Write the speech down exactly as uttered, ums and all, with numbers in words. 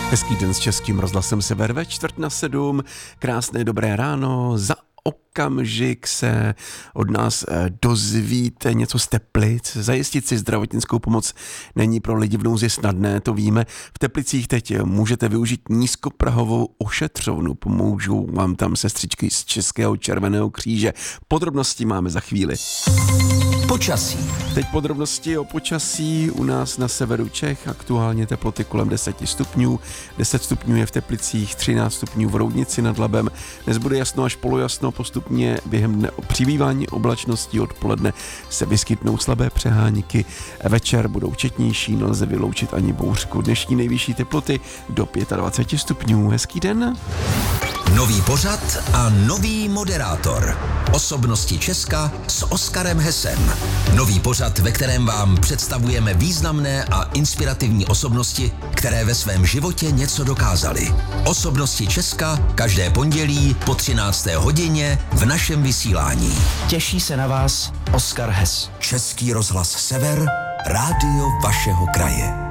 Hezký den s Českým rozhlasem Sever ve čtvrt na sedm. Krásné dobré ráno. Za okamžik se od nás dozvíte něco z Teplic. Zajistit si zdravotnickou pomoc není pro lidi v nouzi snadné, to víme. V Teplicích teď můžete využít nízkoprahovou ošetřovnu. Pomůžou vám tam sestřičky z Českého červeného kříže. Podrobnosti máme za chvíli. Počasí. Teď podrobnosti o počasí u nás na severu Čech. Aktuálně teploty kolem deset stupňů. deset stupňů je v Teplicích, třináct stupňů v Roudnici nad Labem. Dnes bude jasno až polojasno, postupně během dne o přibývání oblačností odpoledne se vyskytnou slabé přehánky. Večer budou četnější, nelze vyloučit ani bouřku. Dnešní nejvyšší teploty do dvacet pět stupňů. Hezký den. Nový pořad a nový moderátor. Osobnosti Česka s Oskarem Hesem. Nový pořad, ve kterém vám představujeme významné a inspirativní osobnosti, které ve svém životě něco dokázaly. Osobnosti Česka každé pondělí po třinácté hodině v našem vysílání. Těší se na vás Oskar Hes. Český rozhlas Sever, rádio vašeho kraje.